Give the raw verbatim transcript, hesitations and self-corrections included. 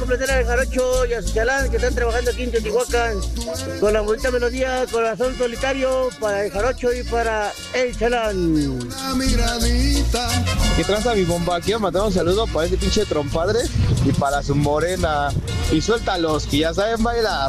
complacer al Jarocho y a su chalán que están trabajando aquí en Teotihuacán. Con la bonita melodía, Corazón Solitario, para el Jarocho y para el chalán. ¿Qué tranza mi bomba? Quiero mandar un saludo para ese pinche trompadre y para su morena. Y suéltalos, que ya saben bailar.